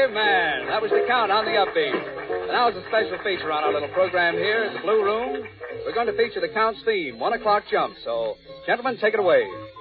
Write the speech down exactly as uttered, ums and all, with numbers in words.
Good man. That was the Count on the upbeat. And now, as a special feature on our little program here at the Blue Room, we're going to feature the Count's theme, One O'Clock Jump. So, gentlemen, take it away.